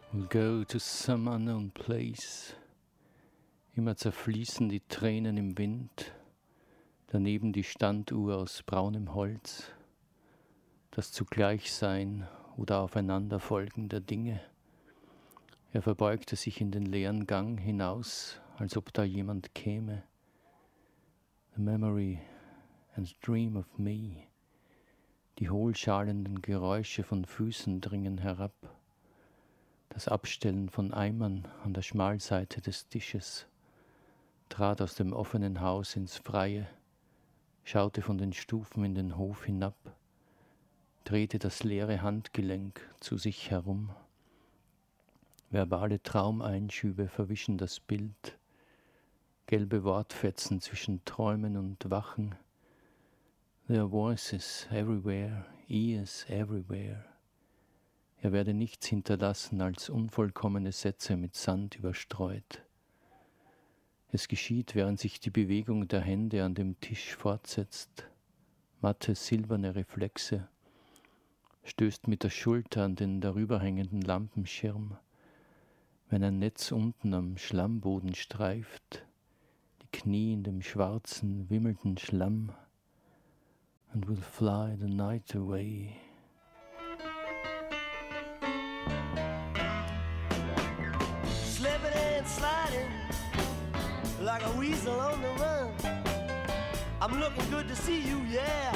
We'll go to some unknown place. Immer zerfließen die Tränen im Wind, daneben die Standuhr aus braunem Holz, das Zugleichsein oder Aufeinanderfolgen der Dinge. Er verbeugte sich in den leeren Gang hinaus, als ob da jemand käme. The memory and dream of me. Die hohlschalenden Geräusche von Füßen dringen herab. Das Abstellen von Eimern an der Schmalseite des Tisches, trat aus dem offenen Haus ins Freie, schaute von den Stufen in den Hof hinab, drehte das leere Handgelenk zu sich herum. Verbale Traumeinschübe verwischen das Bild, gelbe Wortfetzen zwischen Träumen und Wachen. There are voices everywhere, ears everywhere. Er werde nichts hinterlassen als unvollkommene Sätze mit Sand überstreut. Es geschieht, während sich die Bewegung der Hände an dem Tisch fortsetzt. Matte silberne Reflexe, stößt mit der Schulter an den darüberhängenden Lampenschirm. Wenn ein Netz unten am Schlammboden streift, die Knie in dem schwarzen, wimmelnden Schlamm. And we'll fly the night away. Slipping and sliding like a weasel on the run. I'm looking good to see you, yeah.